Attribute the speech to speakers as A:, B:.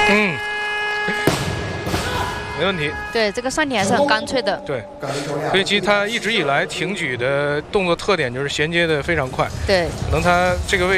A: 没问题。
B: 对，这个上体还是很干脆的。
A: 对，飞机他一直以来挺举的动作特点就是衔接的非常快，
B: 对，
A: 可能他这个位置。